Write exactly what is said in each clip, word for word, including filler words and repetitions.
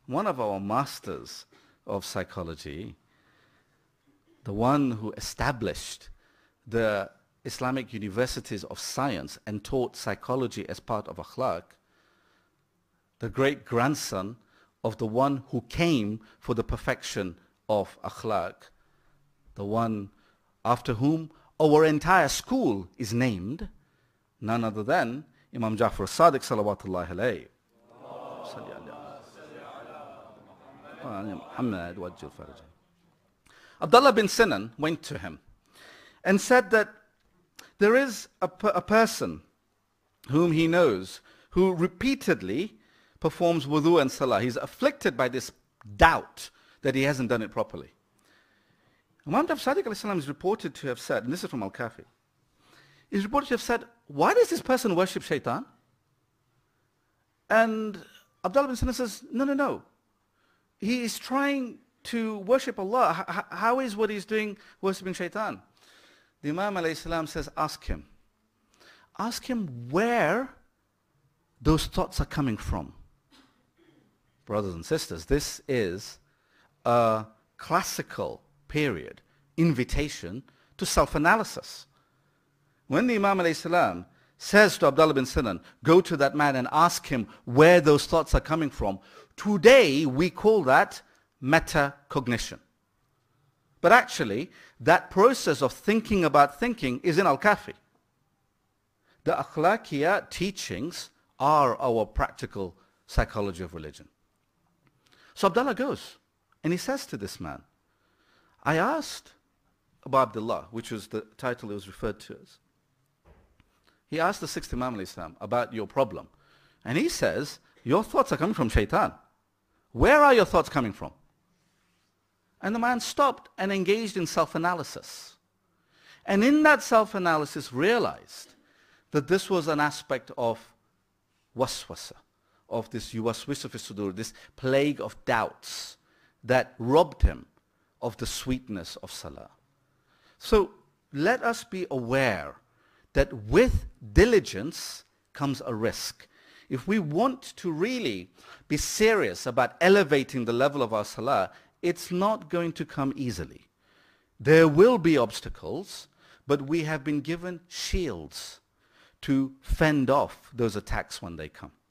one of our masters of psychology, the one who established the Islamic universities of science and taught psychology as part of akhlaq, the great grandson of the one who came for the perfection of akhlaq, the one after whom our entire school is named, none other than Imam Ja'far as-Sadiq salawatullahi alayhi. Abdullah bin Sinan went to him and said that there is a, a person whom he knows who repeatedly performs wudu and salah. He's afflicted by this doubt that he hasn't done it properly. Imam Ja'far Sadiq alayhi salam is reported to have said, and this is from Al-Kafi, is reported to have said, why does this person worship shaitan? And Abdullah bin Sinan says, no, no, no. He is trying to worship Allah. H- how is what he's doing worshipping shaitan? The Imam alayhi salam says, ask him. Ask him where those thoughts are coming from. Brothers and sisters, this is a classical period, invitation to self-analysis. When the Imam alayhi salam says to Abdullah bin Sinan, go to that man and ask him where those thoughts are coming from, today we call that metacognition. But actually, that process of thinking about thinking is in Al-Kafi. The akhlaqiyat teachings are our practical psychology of religion. So Abdullah goes and he says to this man, I asked Abu Abdullah, which was the title it was referred to as. He asked the sixth Imam al-Islam about your problem. And he says, your thoughts are coming from shaitan. Where are your thoughts coming from? And the man stopped and engaged in self-analysis. And in that self-analysis realized that this was an aspect of waswasa, of this yuwaswisu fi sudur, this plague of doubts that robbed him of the sweetness of salah. So let us be aware that with diligence comes a risk. If we want to really be serious about elevating the level of our salah, it's not going to come easily. There will be obstacles, but we have been given shields to fend off those attacks when they come.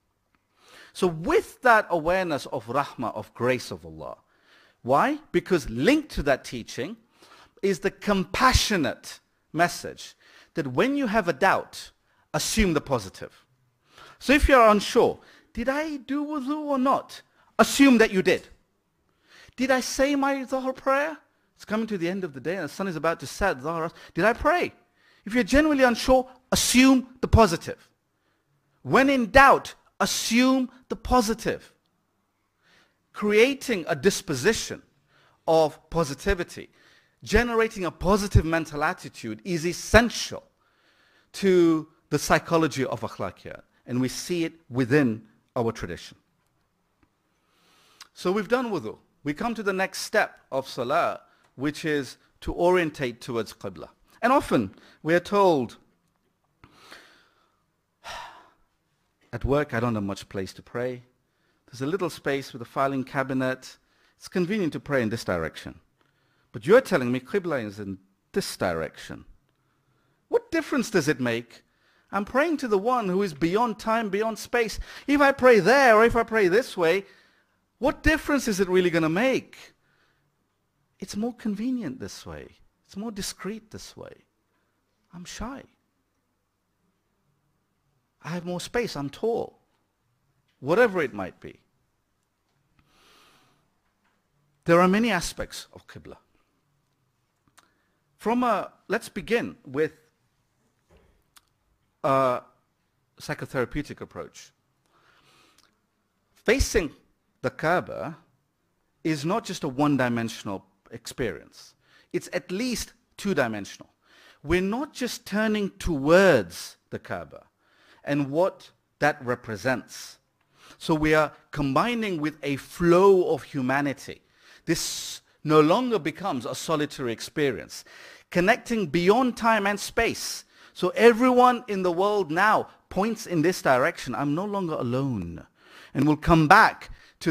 So with that awareness of rahmah, of grace of Allah, why? Because linked to that teaching is the compassionate message that when you have a doubt, assume the positive. So if you're unsure, did I do wudu or not? Assume that you did. Did I say my Dhuhr prayer? It's coming to the end of the day and the sun is about to set. Did I pray? If you're genuinely unsure, assume the positive. When in doubt, assume the positive. Creating a disposition of positivity, generating a positive mental attitude is essential to the psychology of akhlaqiyat. And we see it within our tradition. So we've done wudu. We come to the next step of salah, which is to orientate towards qibla. And often we are told, at work I don't have much place to pray. There's a little space with a filing cabinet. It's convenient to pray in this direction. But you're telling me qibla is in this direction. What difference does it make? I'm praying to the one who is beyond time, beyond space. If I pray there or if I pray this way, what difference is it really going to make? It's more convenient this way. It's more discreet this way. I'm shy. I have more space. I'm tall. Whatever it might be. There are many aspects of qibla. From a, let's begin with a psychotherapeutic approach. Facing the Kaaba is not just a one-dimensional experience. It's at least two-dimensional. We're not just turning towards the Kaaba and what that represents. So we are combining with a flow of humanity. This no longer becomes a solitary experience, connecting beyond time and space. So everyone in the world now points in this direction. I'm no longer alone. And we'll come back